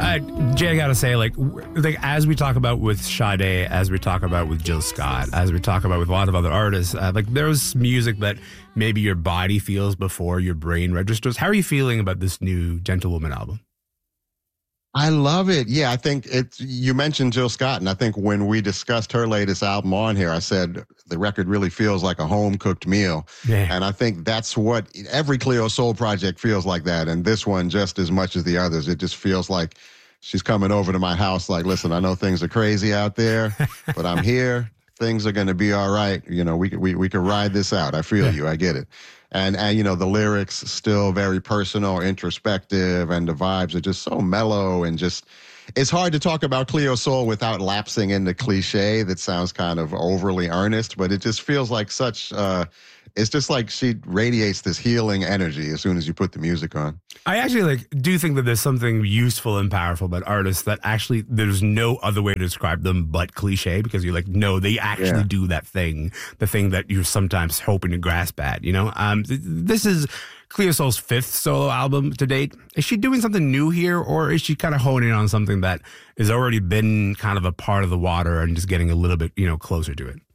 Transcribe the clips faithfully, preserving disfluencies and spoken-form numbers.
Uh, Jay, I gotta say, like, w- like, as we talk about with Sade, as we talk about with Jill Scott, as we talk about with a lot of other artists, uh, like, there's music that maybe your body feels before your brain registers. How are you feeling about this new Gentlewoman album? I love it. Yeah, I think it's, you mentioned Jill Scott, and I think when we discussed her latest album on here, I said the record really feels like a home cooked meal. Yeah. And I think that's what every Cleo Soul project feels like that. And this one, just as much as the others, it just feels like she's coming over to my house like, listen, I know things are crazy out there, but I'm here. Things are going to be all right. You know, we, we, we can ride this out. I feel yeah. you. I get it. And, and, you know, the lyrics still very personal, introspective, and the vibes are just so mellow and just, it's hard to talk about Cleo Soul without lapsing into cliche that sounds kind of overly earnest, but it just feels like such, uh, it's just like she radiates this healing energy as soon as you put the music on. I actually like do think that there's something useful and powerful about artists that actually there's no other way to describe them but cliche, because you're like, no, they actually yeah. do that thing, the thing that you're sometimes hoping to grasp at, you know? Um, th- this is Cleo Soul's fifth solo album to date. Is she doing something new here, or is she kind of honing on something that has already been kind of a part of the water and just getting a little bit, you know, closer to it?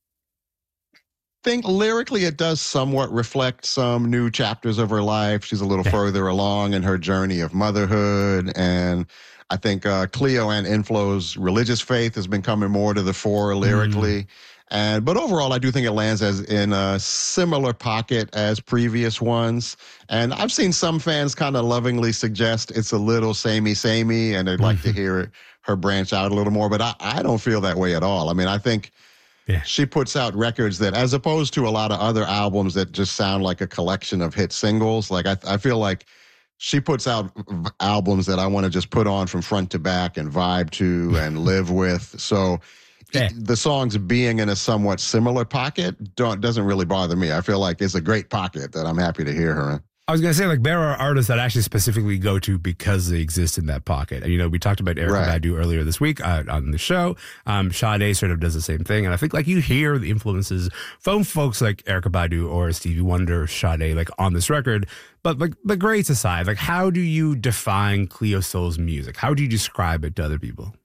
I think lyrically it does somewhat reflect some new chapters of her life. She's a little yeah. further along in her journey of motherhood. And I think uh, Cleo and Inflow's religious faith has been coming more to the fore lyrically. Mm. And but overall, I do think it lands as in a similar pocket as previous ones. And I've seen some fans kind of lovingly suggest it's a little samey-samey, and they'd like to hear it, her branch out a little more. But I, I don't feel that way at all. I mean, I think Yeah. she puts out records that, as opposed to a lot of other albums that just sound like a collection of hit singles, like I, I feel like she puts out albums that I want to just put on from front to back and vibe to and live with. So yeah. it, the songs being in a somewhat similar pocket don't, doesn't really bother me. I feel like it's a great pocket that I'm happy to hear her in. I was going to say, like, there are artists that actually specifically go to because they exist in that pocket. And, you know, we talked about Erykah right. Badu earlier this week uh, on the show. Um, Sade sort of does the same thing. And I think, like, you hear the influences from folks like Erykah Badu or Stevie Wonder, Sade, like, on this record. But, like, the grades aside, like, how do you define Cleo Soul's music? How do you describe it to other people?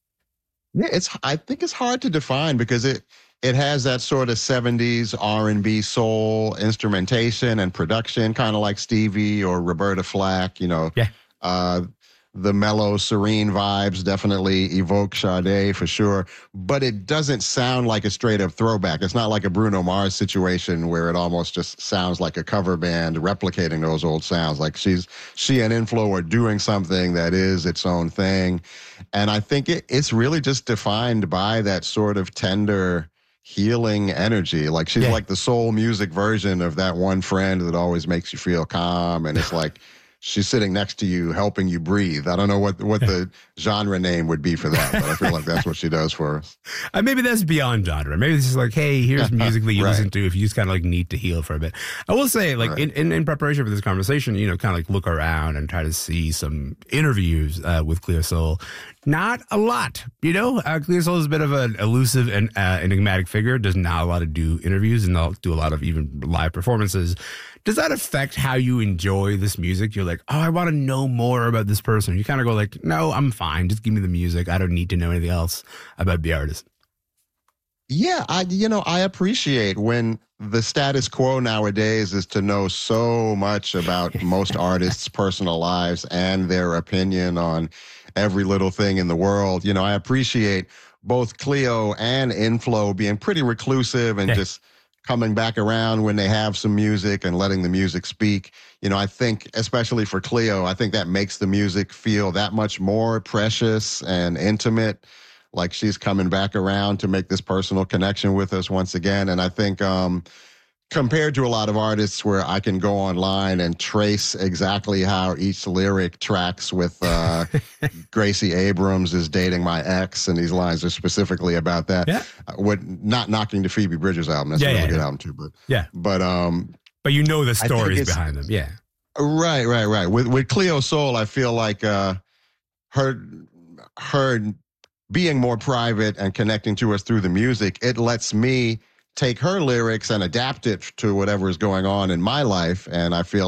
Yeah, it's, I think it's hard to define because it, It has that sort of seventies R and B soul instrumentation and production, kind of like Stevie or Roberta Flack, you know. Yeah. Uh, the mellow, serene vibes definitely evoke Sade for sure, but it doesn't sound like a straight up throwback. It's not like a Bruno Mars situation where it almost just sounds like a cover band replicating those old sounds. Like she's, she and Inflow are doing something that is its own thing. And I think it, it's really just defined by that sort of tender, healing energy. Like she's yeah. like the soul music version of that one friend that always makes you feel calm. And it's like she's sitting next to you, helping you breathe. I don't know what what the genre name would be for that, but I feel like that's what she does for us. Uh, maybe that's beyond genre. Maybe it's just like, hey, here's music that you right. listen to if you just kind of like need to heal for a bit. I will say, like, right. in, in, in preparation for this conversation, you know, kind of like look around and try to see some interviews uh, with Cleo Soul. Not a lot, you know. Uh, Cleo Soul is a bit of an elusive and uh, enigmatic figure. Does not a lot of do interviews and they'll do a lot of even live performances. Does that affect how you enjoy this music? You're like, oh, I want to know more about this person. You kind of go like, no, I'm fine. Just give me the music. I don't need to know anything else about the artist. Yeah, I you know, I appreciate when the status quo nowadays is to know so much about most artists' personal lives and their opinion on every little thing in the world. You know, I appreciate both Cleo and Inflow being pretty reclusive and yeah. just coming back around when they have some music and letting the music speak. You know, I think, especially for Cleo, I think that makes the music feel that much more precious and intimate. Like she's coming back around to make this personal connection with us once again. And I think um, compared to a lot of artists where I can go online and trace exactly how each lyric tracks with uh, Gracie Abrams is dating my ex, and these lines are specifically about that. Yeah. Uh, what, not knocking the Phoebe Bridgers album. That's yeah, a really yeah, good yeah. album too. But, yeah. But, um, but you know the stories behind them. Yeah. Right, right, right. With, with Cleo Soul, I feel like uh, her, her, being more private and connecting to us through the music, it lets me take her lyrics and adapt it to whatever is going on in my life. And I feel like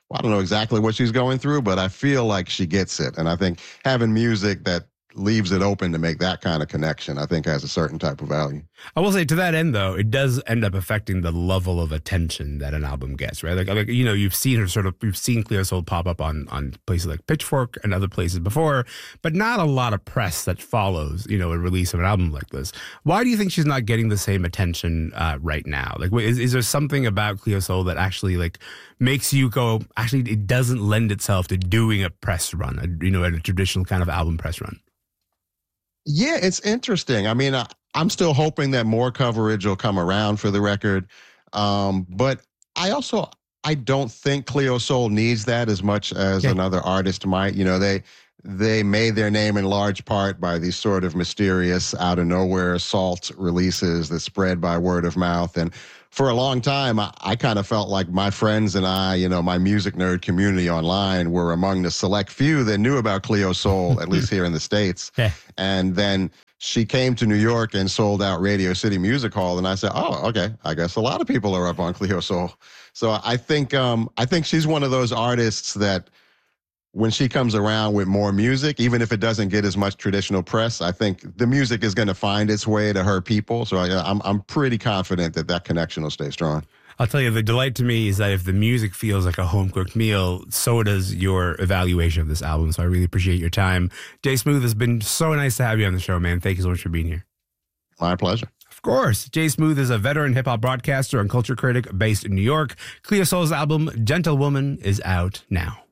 I don't know exactly what she's going through, but I feel like she gets it. And I think having music that leaves it open to make that kind of connection, I think has a certain type of value. I will say to that end, though, it does end up affecting the level of attention that an album gets, right? Like, like you know, you've seen her sort of, you've seen Cleo Sol pop up on, on places like Pitchfork and other places before, but not a lot of press that follows, you know, a release of an album like this. Why do you think she's not getting the same attention uh, right now? Like, is, is there something about Cleo Sol that actually like makes you go, actually, it doesn't lend itself to doing a press run, a, you know, a traditional kind of album press run? Yeah, it's interesting. I mean, I, I'm still hoping that more coverage will come around for the record. Um, but I also, I don't think Cleo Sol needs that as much as yeah. another artist might. You know, they they made their name in large part by these sort of mysterious, out of nowhere salt releases that spread by word of mouth. And for a long time, I, I kind of felt like my friends and I, you know, my music nerd community online were among the select few that knew about Cleo Sol, at least here in the States. Yeah. And then she came to New York and sold out Radio City Music Hall. And I said, oh, okay, I guess a lot of people are up on Cleo Sol. So I think, um, I think she's one of those artists that when she comes around with more music, even if it doesn't get as much traditional press, I think the music is going to find its way to her people. So I, I'm I'm pretty confident that that connection will stay strong. I'll tell you, the delight to me is that if the music feels like a home-cooked meal, so does your evaluation of this album. So I really appreciate your time. Jay Smooth, has been so nice to have you on the show, man. Thank you so much for being here. My pleasure. Of course. Jay Smooth is a veteran hip-hop broadcaster and culture critic based in New York. Cleo Sol's album, Gentlewoman, is out now.